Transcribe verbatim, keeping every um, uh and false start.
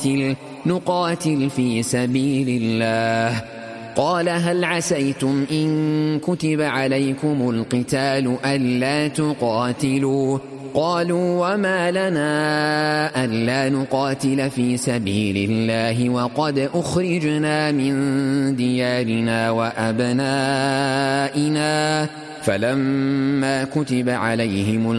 نقاتل في سبيل الله. قال هل عسيتم إن كتب عليكم القتال ألا تقاتلوا؟ قالوا وما لنا ألا نقاتل في سبيل الله وقد أخرجنا من ديارنا وأبنائنا. فلما كتب عليهم